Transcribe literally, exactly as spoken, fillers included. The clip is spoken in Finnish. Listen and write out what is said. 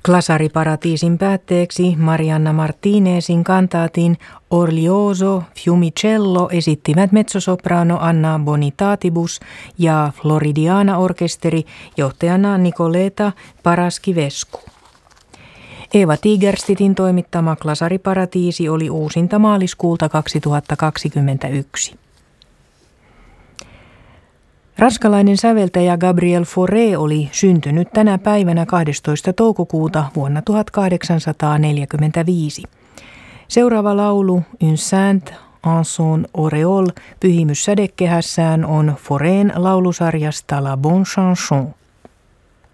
Klasariparatiisin päätteeksi Marianna Martinezin kantaatin Orlioso Fiumicello esittivät mezzosoprano Anna Bonitatibus ja Floridiana-orkesteri johtajana Nicoleta Paraskivescu. Eeva Tigerstedtin toimittama Klasariparatiisi oli uusinta maaliskuulta kaksituhattakaksikymmentäyksi. Ranskalainen säveltäjä Gabriel Fauré oli syntynyt tänä päivänä kahdestoista toukokuuta vuonna tuhatkahdeksansataaneljäkymmentäviisi. Seuraava laulu, Un saint en son auréole, pyhimys sädekehässään, on Faurén laulusarjasta La Bonne Chanson.